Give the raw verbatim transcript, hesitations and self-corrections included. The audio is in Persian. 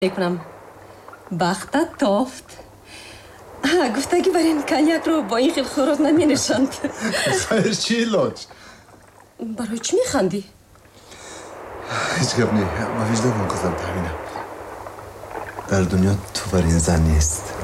میکنم بخت تافت گفتگی بر این کنیاک رو با این خیل خوراک نمی نشند. خیر چی لاج؟ برای چی میخندی؟ هیچ گپ نی. ما وجدانم قضاوت همینه. در دنیا تو بر این زن نیست.